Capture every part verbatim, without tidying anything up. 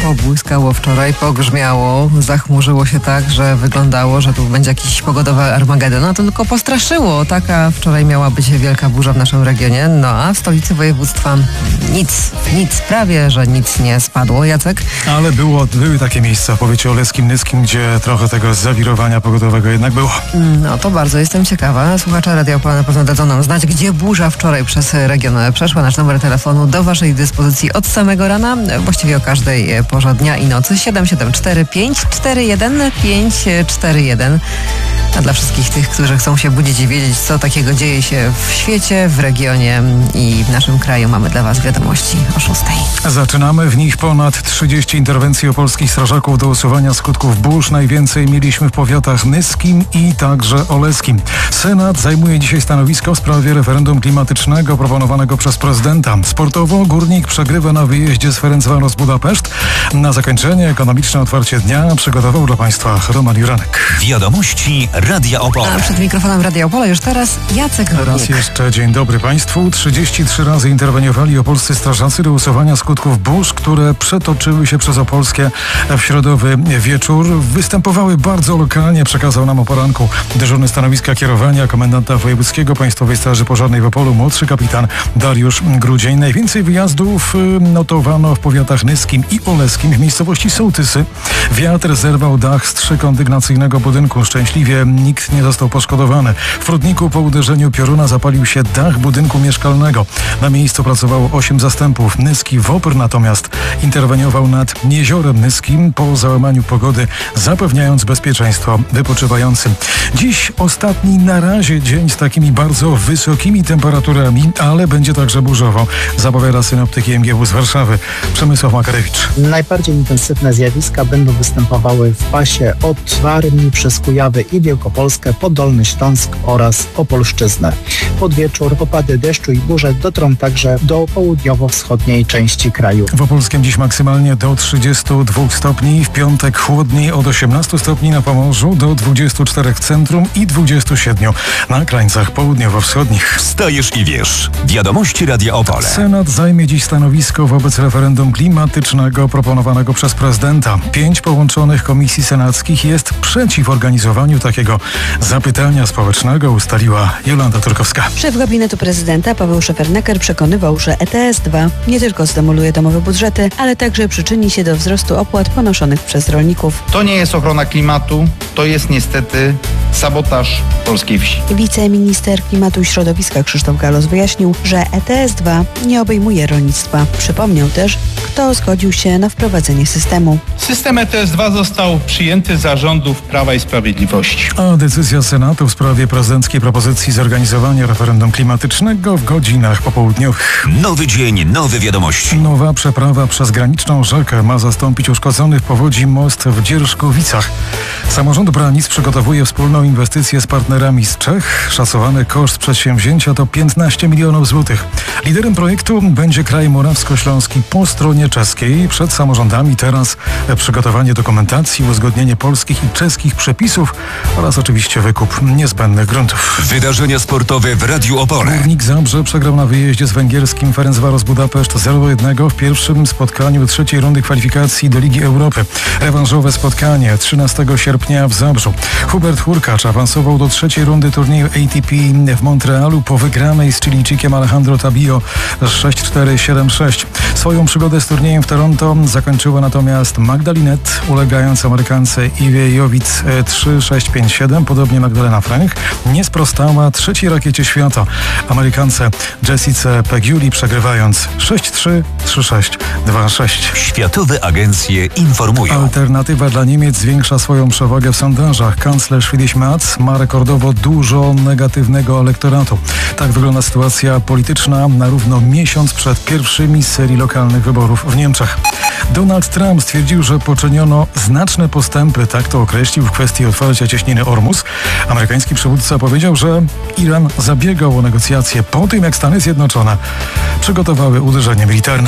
Pobłyskało wczoraj, pogrzmiało, zachmurzyło się tak, że wyglądało, że tu będzie jakiś pogodowy Armagedon. No to tylko postraszyło. Taka wczoraj miała być wielka burza w naszym regionie. No a w stolicy województwa nic, nic, prawie, że nic nie spadło. Jacek? Ale było, były takie miejsca w powiecie oleskim, nyskim, gdzie trochę tego zawirowania pogodowego jednak było. No to bardzo jestem ciekawa. Słuchacze Radia Opola na pewno dadzą nam znać, gdzie burza wczoraj przez region przeszła. Nasz numer telefonu do waszej dyspozycji od samego rana, właściwie o każdej porze dnia i nocy. siedem siedem cztery pięć cztery jeden pięć cztery jeden. A dla wszystkich tych, którzy chcą się budzić i wiedzieć, co takiego dzieje się w świecie, w regionie i w naszym kraju, mamy dla was wiadomości o szóstej. Zaczynamy. W nich ponad trzydzieści interwencji opolskich strażaków do usuwania skutków burz. Najwięcej mieliśmy w powiatach nyskim i także oleskim. Senat zajmuje dzisiaj stanowisko w sprawie referendum klimatycznego proponowanego przez prezydenta. Sportowo Górnik przegrywa na wyjeździe z Ferencvaros Budapeszt. Na zakończenie ekonomiczne otwarcie dnia przygotował dla państwa Roman Juranek. Wiadomości Radia Opola. A przed mikrofonem Radia Opola już teraz Jacek Rudnik. Raz jeszcze dzień dobry państwu. trzydzieści trzy razy interweniowali opolscy strażacy do usuwania skutków burz, które przetoczyły się przez Opolskie w środowy wieczór. Występowały bardzo lokalnie, przekazał nam o poranku dyżurny stanowiska kierowania komendanta wojewódzkiego Państwowej Straży Pożarnej w Opolu, młodszy kapitan Dariusz Grudzień. Najwięcej wyjazdów notowano w powiatach nyskim i oleskim, w miejscowości Sołtysy. Wiatr zerwał dach strzykondygnacyjnego budynku. Szczęśliwie nikt nie został poszkodowany. W Prudniku po uderzeniu pioruna zapalił się dach budynku mieszkalnego. Na miejscu pracowało osiem zastępów. Nyski WOPR natomiast interweniował nad Jeziorem Nyskim po załamaniu pogody, zapewniając bezpieczeństwo wypoczywającym. Dziś ostatni na razie dzień z takimi bardzo wysokimi temperaturami, ale będzie także burzowo, zapowiada synoptyk I M G W z Warszawy Przemysław Makarewicz. Najbardziej intensywne zjawiska będą występowały w pasie od Warmii przez Kujawy i Wielkopolskę, po Dolny Śląsk oraz Opolszczyznę. Pod wieczór opady deszczu i burze dotrą także do południowo-wschodniej części kraju. W Opolskiem dziś maksymalnie do trzydziestu dwóch stopni, w piątek chłodniej od osiemnastu stopni na Pomorzu do dwudziestu czterech w centrum i dwudziestu siedmiu na krańcach południowo-wschodnich. Wstajesz i wiesz. Wiadomości Radia Opola. Senat zajmie dziś stanowisko wobec referendum klimatycznego proponowanego przez prezydenta. Pięć połączonych komisji senackich jest przeciw organizowaniu takiego zapytania społecznego, ustaliła Jolanta Turkowska. Szef gabinetu prezydenta Paweł Szefernaker przekonywał, że E T S dwa nie tylko zdemoluje domowe budżety, ale także przyczyni się do wzrostu opłat ponoszonych przez rolników. To nie jest ochrona klimatu, to jest niestety sabotaż polskiej wsi. Wiceminister Klimatu i Środowiska Krzysztof Galos wyjaśnił, że E T S dwa nie obejmuje rolnictwa. Przypomniał też, kto zgodził się na wprowadzenie systemu. System E T S dwa został przyjęty za rządów Prawa i Sprawiedliwości. A decyzja Senatu w sprawie prezydenckiej propozycji zorganizowania referendum klimatycznego w godzinach popołudniowych. Nowy dzień, nowe wiadomości. Nowa przeprawa przez graniczną rzekę ma zastąpić uszkodzony w powodzi most w Dzierżkowicach. Samorząd Branic przygotowuje wspólną inwestycję z partnerami z Czech. Szacowany koszt przedsięwzięcia to piętnaście milionów złotych. Liderem projektu będzie kraj morawsko-śląski po stronie czeskiej. Przed samorządami teraz przygotowanie dokumentacji, uzgodnienie polskich i czeskich przepisów oraz oczywiście wykup niezbędnych gruntów. Wydarzenia sportowe w Radiu Opole. Górnik Zabrze przegrał na wyjeździe z węgierskim Ferencvaros Budapeszt zero do jednego w pierwszym spotkaniu trzeciej rundy kwalifikacji do Ligi Europy. Rewanżowe spotkanie trzynastego sierpnia w Zabrzu. Hubert Hurkacz awansował do trzeciej rundy turnieju A T P w Montrealu po wygranej z Chilijczykiem Alejandro Tabio sześć cztery siedem sześć. Swoją przygodę z turniejem w Toronto zakończyła natomiast Magdalinet, ulegając Amerykance Iwie Jowic trzy sześć pięć siedem. Podobnie Magdalena Frank nie sprostała trzeciej rakiecie świata, Amerykance Jessice Peguli, przegrywając sześć trzy trzy sześć dwa sześć. Światowe agencje informują. Alternatywa dla Niemiec zwiększa swoją przewagę w sondażach. Kanclerz Friedrich Merz ma rekordowo dużo negatywnego elektoratu. Tak wygląda sytuacja polityczna na równo miesiąc przed pierwszymi z serii lokalnych wyborów w Niemczech. Donald Trump stwierdził, że poczyniono znaczne postępy, tak to określił, w kwestii otwarcia cieśniny Ormus. Amerykański przywódca powiedział, że Iran zabiegał o negocjacje po tym, jak Stany Zjednoczone przygotowały uderzenie militarne.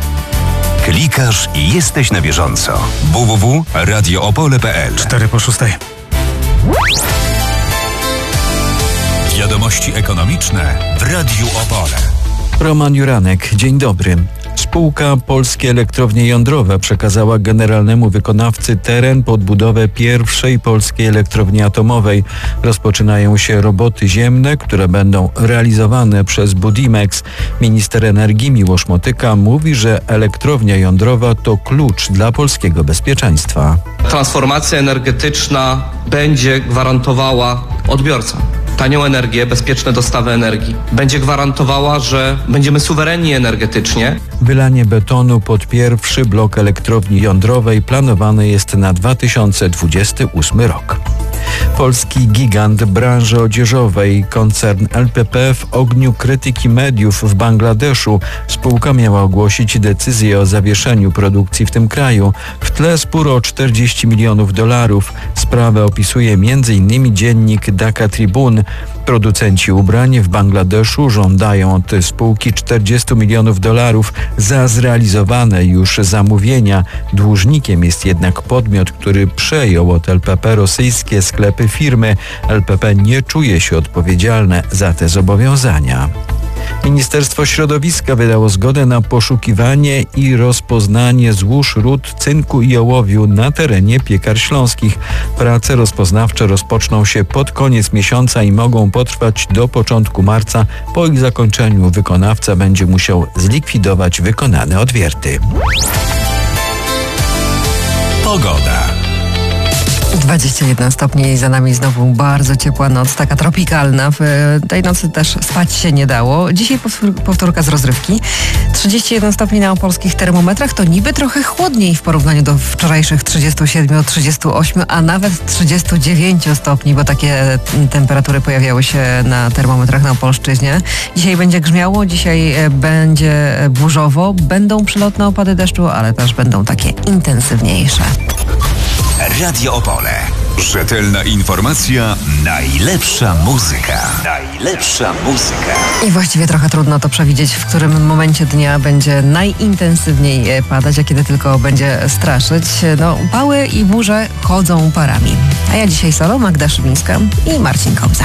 Klikasz i jesteś na bieżąco. w w w kropka radio opole kropka p l. cztery po szóstej. Wiadomości ekonomiczne w Radiu Opole. Roman Juranek, dzień dobry. Spółka Polskie Elektrownie Jądrowe przekazała generalnemu wykonawcy teren pod budowę pierwszej polskiej elektrowni atomowej. Rozpoczynają się roboty ziemne, które będą realizowane przez Budimex. Minister energii Miłosz Motyka mówi, że elektrownia jądrowa to klucz dla polskiego bezpieczeństwa. Transformacja energetyczna będzie gwarantowała odbiorcom tanią energię, bezpieczne dostawy energii. Będzie gwarantowała, że będziemy suwerenni energetycznie. Wylanie betonu pod pierwszy blok elektrowni jądrowej planowane jest na dwa tysiące dwudziesty ósmy rok. Polski gigant branży odzieżowej, koncern L P P w ogniu krytyki mediów w Bangladeszu. Spółka miała ogłosić decyzję o zawieszeniu produkcji w tym kraju. W tle spór o czterdzieści milionów dolarów. Sprawę opisuje m.in. dziennik Dhaka Tribune. Producenci ubrań w Bangladeszu żądają od spółki czterdzieści milionów dolarów za zrealizowane już zamówienia. Dłużnikiem jest jednak podmiot, który przejął od L P P rosyjskie sklepy firmy. L P P nie czuje się odpowiedzialne za te zobowiązania. Ministerstwo Środowiska wydało zgodę na poszukiwanie i rozpoznanie złóż ród cynku i ołowiu na terenie Piekar Śląskich. Prace rozpoznawcze rozpoczną się pod koniec miesiąca i mogą potrwać do początku marca. Po ich zakończeniu wykonawca będzie musiał zlikwidować wykonane odwierty. Pogoda. dwadzieścia jeden stopni, za nami znowu bardzo ciepła noc, taka tropikalna. W tej nocy też spać się nie dało. Dzisiaj powtórka z rozrywki. trzydzieści jeden stopni na opolskich termometrach to niby trochę chłodniej w porównaniu do wczorajszych trzydziestu siedmiu, trzydziestu ośmiu, a nawet trzydziestu dziewięciu stopni, bo takie temperatury pojawiały się na termometrach na Opolszczyźnie. Dzisiaj będzie grzmiało, dzisiaj będzie burzowo, będą przelotne opady deszczu, ale też będą takie intensywniejsze. Radio Opole. Rzetelna informacja, najlepsza muzyka. Najlepsza muzyka. I właściwie trochę trudno to przewidzieć, w którym momencie dnia będzie najintensywniej padać, a kiedy tylko będzie straszyć. No, upały i burze chodzą parami. A ja dzisiaj solo, Magda Szybińska i Marcin Kobza.